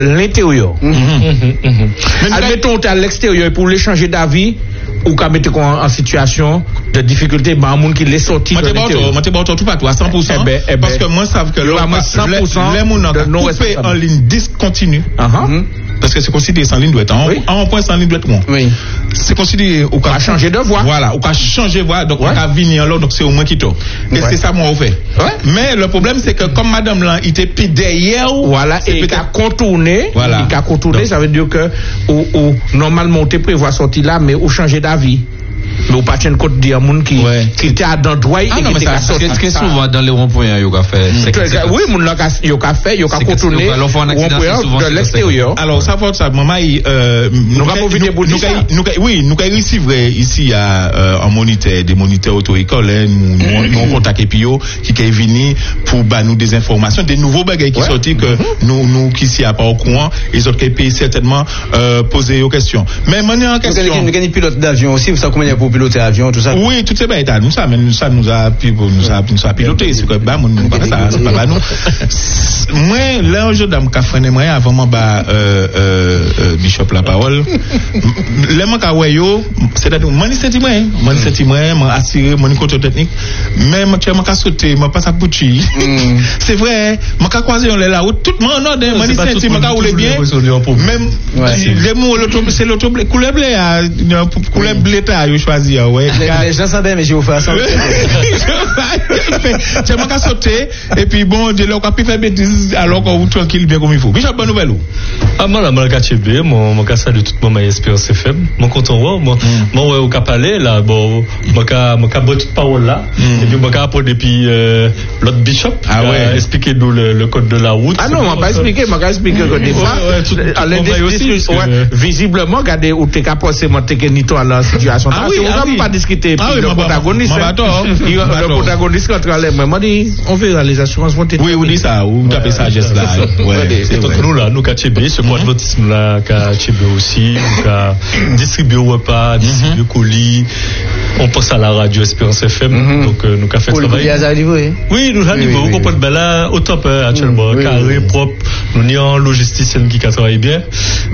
l'intérieur. Admettons, tu es à l'extérieur pour l'échanger d'avis ou qu'à mettre en situation de difficulté, bah, un monde qui l'est sorti de l'intérieur. Moi, t'es tout partout à 100%. Parce que moi, savent que les gens coupés en ligne discontinue. Parce que c'est considéré sans ligne doit être en point sans ligne doit être bon. Oui. C'est considéré au cas changer de voie. Voilà, au cas changer de voie, donc on va venir là, donc c'est au moins qui tôt. Et c'est ça moi on fait. Mais le problème c'est que comme madame là, il était pris derrière, voilà, et il a contourné, voilà. Il a contourné, ça veut dire que ou normalement on te prévoit sortir là, mais ou changer d'avis. Mais au patient côté dire monde qui était à d'endroit et qui était c'est souvent dans les ronds-points yo qu'a fait. Oui, mon là yo qu'a fait, yo qu'a contourné de l'extérieur. Alors ça faut ça maman nous recevre ici à en moniteur des moniteurs auto-école nous contacter Pio qui est venu pour nous des informations des nouveaux bagages qui sortis que nous qui ici à pas au courant les autres pays certainement poser aux questions. Mais maintenant en question nous gagne pilote d'avion aussi, vous savez combien pour piloter avion tout ça. Oui, tout c'est bien état nous ça nous a piloté c'est que bah mon pas ça c'est pas nous. Moi là aujourd'hui dans café moi avant moi bishop la parole les man ka yo c'est-à-dire moi senti moi assuré mon côté technique même tu m'as sauter moi pas ça bouchi c'est vrai moi ka croiser on là où tout monde en ordre moi senti moi ka rouler bien même les mots c'est l'auto couleur blé couleur blé ta yo choisi les gens s'entendent mais je vous fais ça tu m'as sauter et puis bon de là on peut faire bêtise alors qu'on tranquille bien comme il faut bishop bonne nouvelle ou moi la KTB mon cas ça de tout moment espérance FM mon content moi au cap aller là bon mon cas toute parole là et puis mon cas pour depuis l'autre bishop expliquer nous le code de la route non on pas expliquer mon cas expliquer que des fois à l'indiscussion visiblement regardez où t'es capacité monter que nito à la situation on va pas discuter le protagoniste le protagoniste contre les moi dit on verra les assurances vont oui on dit ça ou taper ça geste là c'est nous là nous KTB ce point advertisme là KTB aussi nous distribuer repas distribuer colis on passe à la radio Espérance FM donc nous qu'a fait travail oui nous arrivons vous comprenez là au top actuellement carré propre nous n'y en logisticien qui travaille bien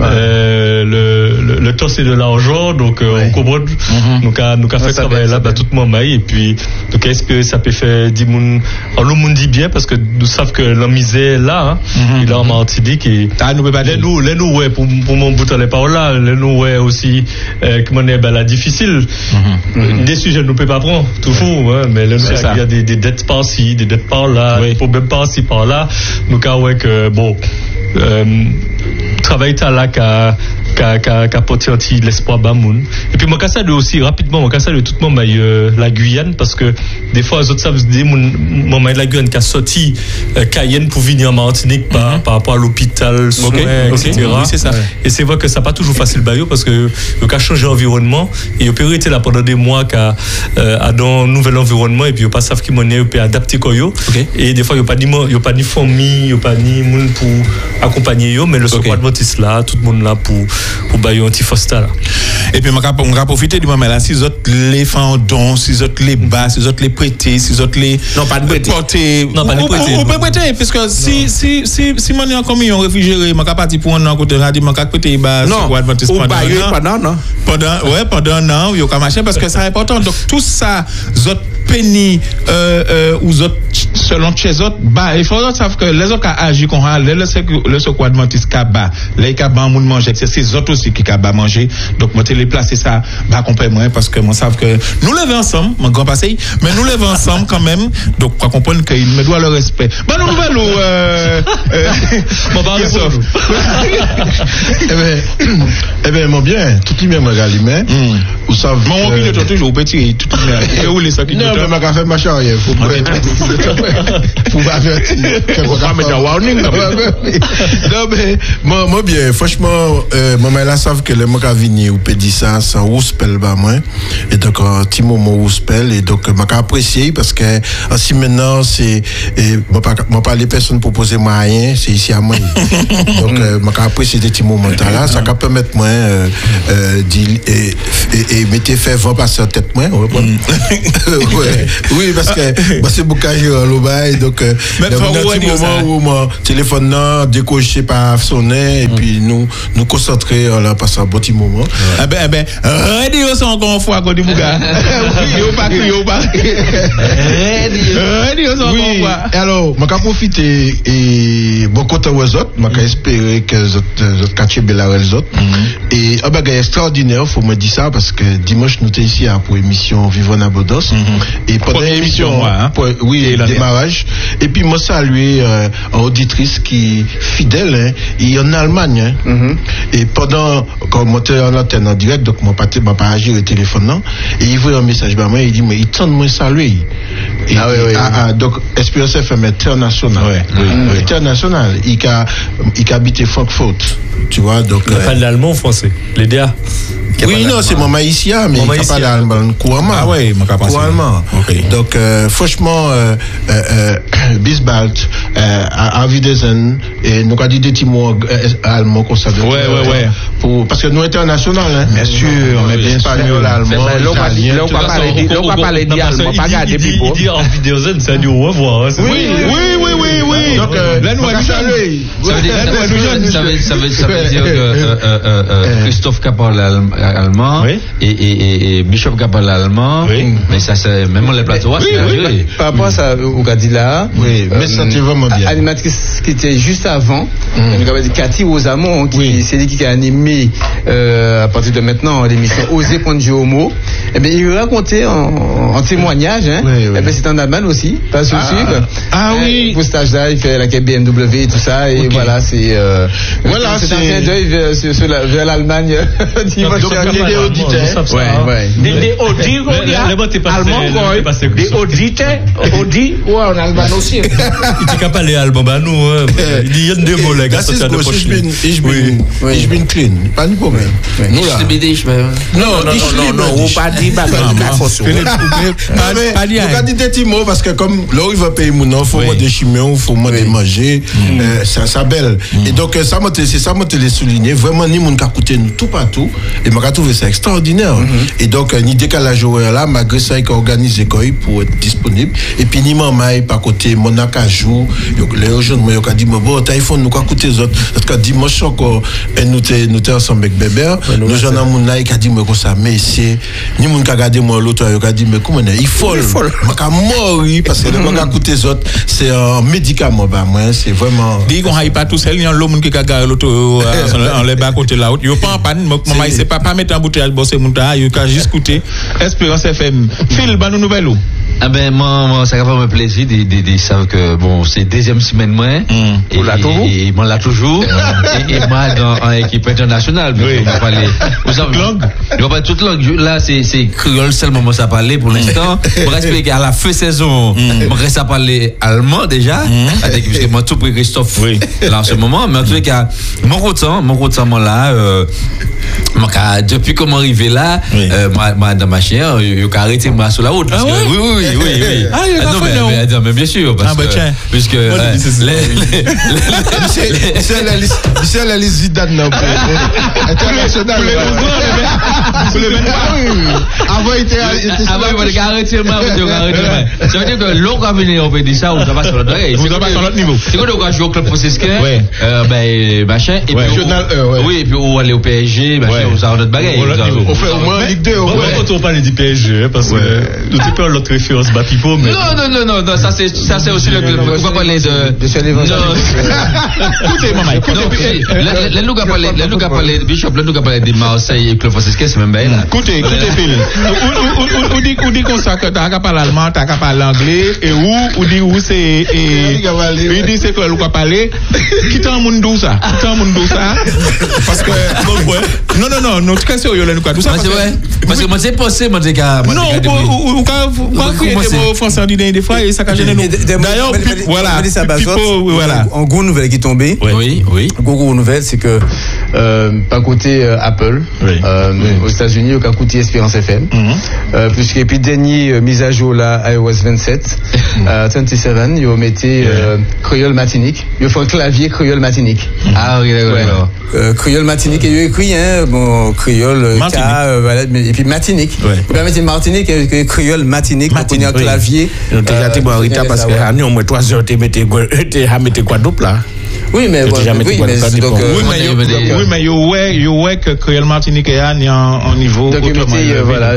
le temps c'est de l'argent donc on comprend nous qu'a fait travail là tout le monde et puis donc espérer ça peut faire 10 moun en le monde dit bien parce que nous savons que la misère là il est en Martinique et nous peut pas les nous ouais pour mon bout les paroles là les nous ouais aussi comment dire la difficile des sujets nous peut pas prendre toujours mais il y a des dettes par-ci des dettes par-là problèmes par-ci par-là nous cas ouais que bon travail là qu'a porté l'espoir bamoun et puis mon cas ça de aussi rapidement mon cas ça de tout le monde la Guyane parce que des fois les autres savent dire mon la Guyane qui a sorti Cayenne pour venir en Martinique par rapport à l'hôpital etc. Oui, c'est ça. Et c'est vrai que ça pas toujours facile bayo parce que le cas changer environnement et il peut rester là pendant des mois qu'à dans un nouvel environnement et puis il pas savent qui monnaie peut adapter koyo et des fois il y a pas ni famille il y a pas ni monde pour accompagner yo mais le support adventiste là tout le monde là pour bayo anti-fosta là. Et puis on va profiter du moment là si autres les fendons si autres les bas si autres les prêter si autres les non pas de prêter porter non pas de prêter on peut prêter parce que si mon en communion réfrigéré m'a parti pour un côté radio m'a prêter bas non pendant non yo ka marcher parce que c'est important donc tout ça autres penny ou autres selon chez autres bah il faut savoir que les autres agir qu'on a le secours adventiste ka bas les ka ban moun manger c'est autres aussi qui ka bas manger donc moi les placer ça bah comprendre moi parce que moi savent que nous levons ensemble mon grand passé mais nous levons ensemble quand même donc pour comprendre qu'il me doit le respect bonne nouvelle bon bah eh ben mon bien tout qui bien moi galimé vous savez mon opinion toujours petit tout et où les ça qui non mais ma café machin rien faut pas avertir pas mettre warning non mais moi bien franchement maman là savent que les moi ka venir ou peut dire ça sans rouspel ba moi et donc petit moment rouspel et donc m'a apprécier parce que si maintenant c'est moi pas les personnes proposer moi rien c'est ici à moi donc m'a apprécier des petits moments là ça peut permettre moi et mettez faire vent passer en tête moi Oui, parce que c'est beaucoup à l'obaï, donc dans un petit moment où mon téléphone n'a décoché par sonner et puis nous concentrer là passer un bon petit moment. Ah ben radio sont encore une fois côté Bouga. Oui, yo pas. Radio sont encore une fois. Alors, m'a profiter et bon content aux autres, m'a espérer que les autres quartiers Bella les autres. Et un bagage extraordinaire, faut me dire ça parce que dimanche nous étions ici pour émission Vivons à Bodos et pendant l'émission démarrage et puis moi saluer une auditrice qui fidèle et en Allemagne et pendant quand on était en antenne en direct donc mon pâté m'a pas agi au téléphone et il voit un message par moi il dit mais il tente de me saluer donc Espérance FM international international il habite Francfort tu vois donc il parle l'allemand ou français les DA. Oui, non, c'est mon maïsien, mais il parle allemand couramment. Ah oui, couramment. Donc, franchement, Bisbalt, Avidesen, et nous avons dit des petits mots allemands comme ça. Ouais. Parce que nous international, hein. Bien sûr, mais bien espagnol, allemand, italien. L'on va parler d'allemand, pas garder pipo. Il dit Avidesen, c'est à dire au revoir. Oui. Donc, là, nous avons salué. Ça veut dire que Christophe Capol allemand et Bishop Capol allemand, mais ça c'est même les plateaux. Par rapport à ça, au Gadila, mais ça tu vraiment bien. Animatrice qui était juste avant, Cathy Osamon, c'est lui qui a animé à partir de maintenant l'émission Oser prendre du homo. Eh bien, il racontait en témoignage, c'est en Allemagne aussi, pas de souci. Pour stage là, il fait la BMW et tout ça, et voilà, c'est un clin d'œil vers l'Allemagne. Des auditeurs. Des auditeurs ou en Allemagne aussi. Il dit qu'à parler allemand, nous, il dit il y a des mots, les gars, ça c'est de prochaine. Ich bin clean, pas de problème. Non, ou pas dit, bah, pas dit des petits mots parce que comme là il va payer mon nom, faut moi des chimères, faut moi des manger, ça belle. Et donc c'est ça moi te les souligner, vraiment ni mon qu'a coûté nous tout partout et m'a trouvé ça extraordinaire. Et donc ni décalage horaire là malgré ça il a organisé quoi pour être disponible et puis ni maman par côté Monaco jour les jeunes moi il a dit bon téléphone nous qu'a coûté les autres parce que dimanche encore nous t'es ensemble avec bébé nous jeunes mon là il a dit mais comme ça mais c'est ni mon qu'a regardé moi l'autre il a dit mais comment il faut m'a mourir parce que le qu'a coûté les autres c'est un médicament bah moi c'est vraiment dit qu'on aille pas tout seul il y a l'homme qui a garé l'auto on les bas côté là il pas en panne maman il sait pas mettre en bouteille bosser mon tas il a juste écouter Espérance FM Phil ba nous nouvelle ou ah ben moi ça va me plaisir de savoir que bon c'est deuxième semaine moins et moi là toujours et moi dans équipe internationale on va parler on va pas toute langue là c'est créole seulement moi ça parler pour l'instant on va expliquer à la fin saison on reste à parler allemand déjà parce que moi tout pour Christophe là en ce moment mais en tout cas mon content moi là depuis qu'on est arrivé là moi dans ma chère il a arrêté moi sur la route parce que oui non mais bien sûr parce que puisque c'est la liste Zidane international avant il était il a arrêté moi ça veut dire que l'on va venir on peut dire ça ou ça va sur l'autre niveau c'est quand on va jouer au club franciscain machin et puis et puis on va aller au PSG machin on s'arrête notre bagaille on fait au moins Ligue 2 quand on parle du PSG parce que nous t'es pas l'autre référence Bapipo mais non ça c'est aussi le club on va parler de écoutez maman là nous va parler Bishop là nous va parler de Marseille et club franciscain c'est même bien là écoutez Phil ou dit comme ça que t'as qu'à parler allemand t'as qu'à parler anglais et ou dit où c'est il dit c'est que le quoi parler qui t'en monde d'où ça parce que non notre question il y a nous quoi tout ça parce que moi c'est passé moi non ou quand des français des fois et ça ca gêner nous d'ailleurs voilà en gros nouvelle qui tombée oui gros nouvelle c'est que pas côté Apple aux États-Unis au cas côté Espérance FM puisque puis dernier mise à jour là iOS 27 ils ont mis créole matinique ils font un clavier créole matinique ah oui d'accord Créole Martinique et écrit bon créole et puis Martinique. Ouais. Martinique et créole Martinique donc on a clavier. On déjà été bon Rita parce que nous au moins 3 heures tu mettais quadruple là. Oui mais mais que créole Martinique est en niveau voilà.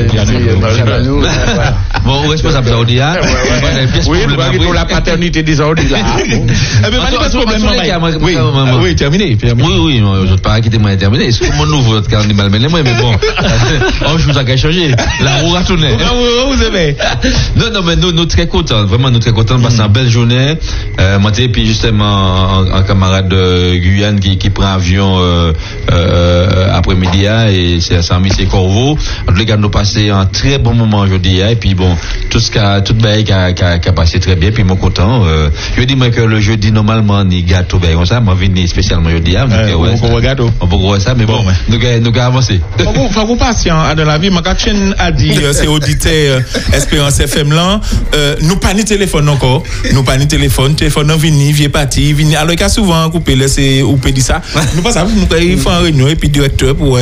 Bon responsable saoudien. Oui, pour la paternité des Saoudiens là. Pas de problème. Oui, terminé. Oui, je ne pas quitter moi terminé. C'est mon nouveau carnaval mais bon. On joue ça qui a changé. La roue a tourné. Vous aimez. Non mais nous très contents, vraiment nous très contents de passer une belle journée. Moi et puis justement un camarade de Guyane qui prend avion après-midi et c'est Saint-Michel Corvo. En tout cas nous passer un très bon moment aujourd'hui et puis bon tout bail qui a passé très bien puis moi content. Je dis moi que le jeudi normalement ni gâteau ben comme ça moi venir spécialement jeudi on peut voir ça mais bon nous avancer. Faut vous patient dans la vie. Makachen a dit c'est auditeur Espérance FM là nous pas ni téléphone encore. Nous pas ni téléphone non vini vieux parti vini alors qu'il y a souvent coupé laisser ou peut dire ça. Nous pas ça nous il faut en réunion et puis directeur pour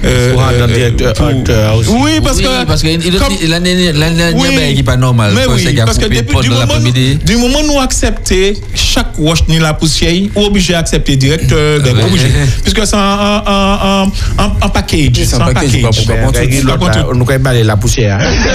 oui parce que l'année qui pas normal parce que du moment nous accepter chaque wash ni la poussière ou obligé accepter directeur obligé puisque c'est un package nous quand balayer la poussière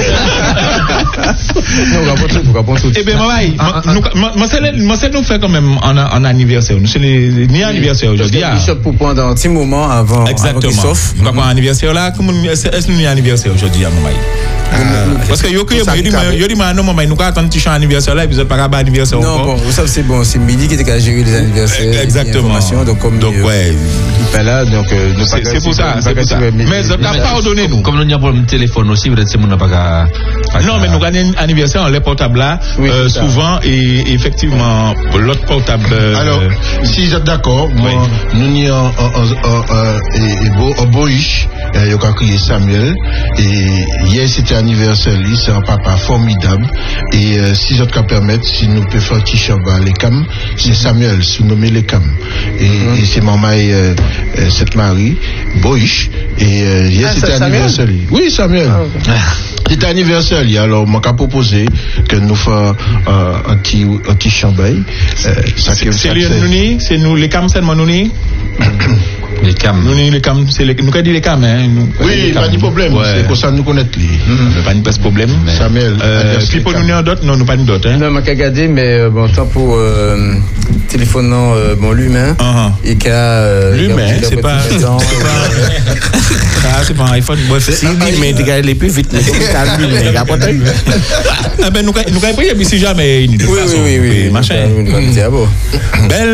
et ben moi c'est nous fait quand même en anniversaire nous c'est ni anniversaire aujourd'hui pour prendre un petit moment avant exactement quand anniversaire là comment est-ce nous anniversaire aujourd'hui à maman parce que yo dit non maman nous attendre petit anniversaire là et puis pas pas anniversaire non bon vous savez c'est bon c'est midi qui était qu'à gérer les anniversaires exactement donc ouais pas là donc c'est pour ça mais t'as pardonné nous comme nous avons un téléphone aussi peut-être c'est mon n'a pas non mais nous gagnons anniversaire on les portables là souvent et effectivement l'autre portable alors si vous êtes d'accord nous n'y en Boïch il y a crié Samuel et hier c'était anniversaire c'est un papa formidable et si vous êtes permettre si nous pouvons faire petit chamba les cam c'est Samuel surnommé les cam et c'est maman cette Marie Boïch et hier c'était anniversaire oui Samuel c'était anniversaire alors moi qu'a proposé que nous fassions un petit chambaille c'est nous les cam seulement nous les cam les cam c'est nous qu'a dit les cam oui pas de problème c'est comme ça nous connaître pas de problème Samuel puis pour nous d'autres non nous pas d'autres non m'a regardé mais bon temps pour téléphonant bon l'humain et qu'a l'humain c'est pas c'est pas un iPhone mais il est plus vite nous quand prier si jamais oui machin belle